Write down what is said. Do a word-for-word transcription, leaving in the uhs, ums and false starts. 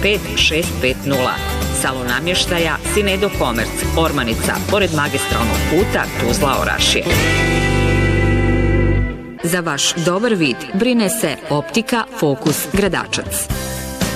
pet šest pet nula. Salon namještaja Sinedo Komerc, Ormanica, pored magistralnog puta Tuzla Orašje. Za vaš dobar vid brine se Optika Fokus Gradačac.